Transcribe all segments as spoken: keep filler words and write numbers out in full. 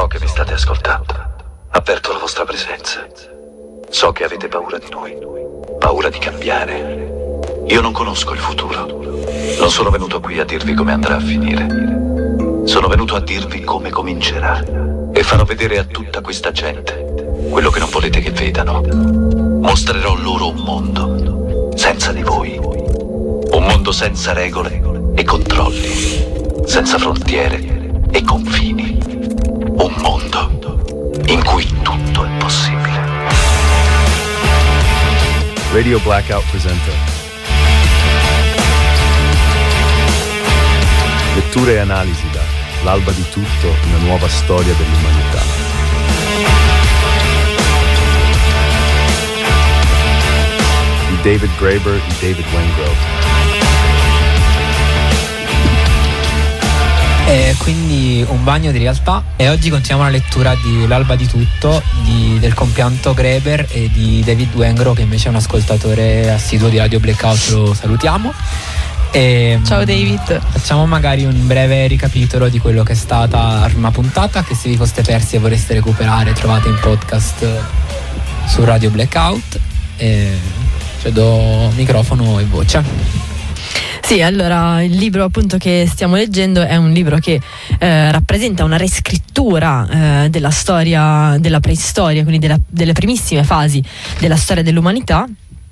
So che mi state ascoltando. Avverto la vostra presenza. So che avete paura di noi, paura di cambiare. Io non conosco il futuro. Non sono venuto qui a dirvi come andrà a finire. Sono venuto a dirvi come comincerà. E farò vedere a tutta questa gente quello che non volete che vedano. Mostrerò loro un mondo senza di voi. Un mondo senza regole e controlli, senza frontiere e confini. Un mondo in cui tutto è possibile. Radio Blackout presenta letture e analisi da L'alba di tutto, una nuova storia dell'umanità. Di David Graeber e David Wengrow. E quindi un bagno di realtà, e oggi continuiamo la lettura di L'alba di tutto di, del compianto Graeber e di David Wengrow, che invece è un ascoltatore assiduo di Radio Blackout. Lo salutiamo. E ciao David. Facciamo magari un breve ricapitolo di quello che è stata la prima puntata, che se vi foste persi e vorreste recuperare trovate in podcast su Radio Blackout. E cedo microfono e voce. Sì, allora il libro appunto che stiamo leggendo è un libro che eh, rappresenta una riscrittura eh, della storia, della preistoria, quindi della, delle primissime fasi della storia dell'umanità.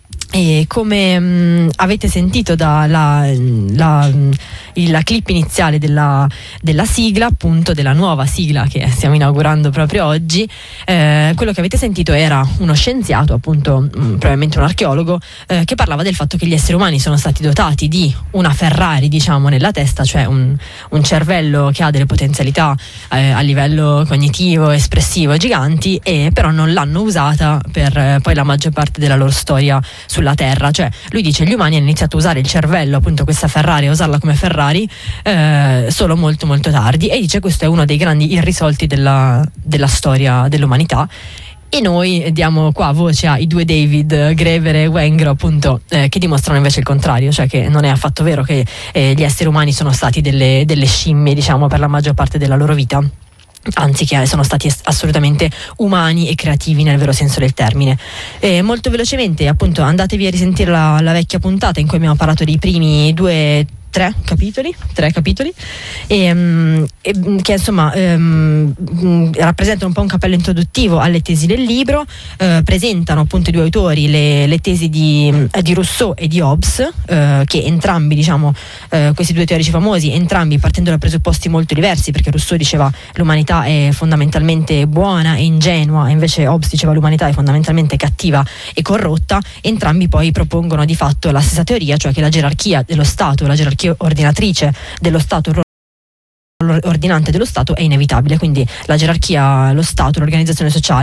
E come mh, avete sentito dalla la, la clip iniziale della, della sigla, appunto della nuova sigla che stiamo inaugurando proprio oggi, eh, quello che avete sentito era uno scienziato, appunto mh, probabilmente un archeologo, eh, che parlava del fatto che gli esseri umani sono stati dotati di una Ferrari, diciamo, nella testa, cioè un, un cervello che ha delle potenzialità eh, a livello cognitivo, espressivo giganti, e però non l'hanno usata per eh, poi la maggior parte della loro storia sulla Terra. Cioè lui dice: gli umani hanno iniziato a usare il cervello, appunto questa Ferrari, a usarla come Ferrari eh, solo molto molto tardi, e dice questo è uno dei grandi irrisolti della, della storia dell'umanità. E noi diamo qua voce ai due David, Graeber e Wengrow, appunto, eh, che dimostrano invece il contrario, cioè che non è affatto vero che eh, gli esseri umani sono stati delle, delle scimmie, diciamo, per la maggior parte della loro vita. Anzi, che sono stati assolutamente umani e creativi nel vero senso del termine. E molto velocemente, appunto, andatevi a risentire la, la vecchia puntata in cui abbiamo parlato dei primi due tre capitoli tre capitoli e, um, e, che insomma um, rappresentano un po' un cappello introduttivo alle tesi del libro. Uh, presentano appunto i due autori le, le tesi di, uh, di Rousseau e di Hobbes, uh, che entrambi, diciamo, uh, questi due teorici famosi, entrambi partendo da presupposti molto diversi, perché Rousseau diceva l'umanità è fondamentalmente buona e ingenua, e invece Hobbes diceva l'umanità è fondamentalmente cattiva e corrotta. Entrambi poi propongono di fatto la stessa teoria, cioè che la gerarchia dello Stato, la gerarchia ordinatrice dello Stato, il ruolo ordinante dello Stato è inevitabile, quindi la gerarchia, lo Stato, l'organizzazione sociale